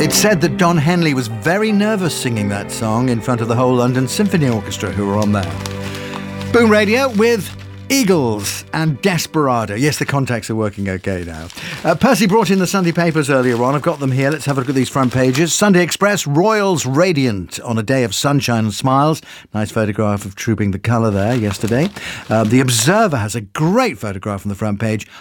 It's said that Don Henley was very nervous singing that song in front of the whole London Symphony Orchestra who were on there. Boom Radio with Eagles and Desperado. Yes, the contacts are working okay now. Percy brought in the Sunday papers earlier on. I've got them here. Let's have a look at these front pages. Sunday Express, Royals radiant on a day of sunshine and smiles. Nice photograph of Trooping the Colour there yesterday. The Observer has a great photograph on the front page.